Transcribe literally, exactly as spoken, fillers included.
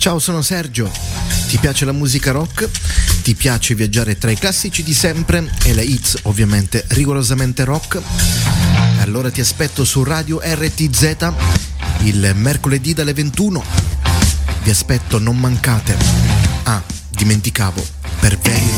Ciao, sono Sergio. Ti piace la musica rock? Ti piace viaggiare tra i classici di sempre e le hits ovviamente rigorosamente rock? Allora ti aspetto su Radio R T Z il mercoledì dalle ventuno. Vi aspetto, non mancate. Ah, dimenticavo, per Very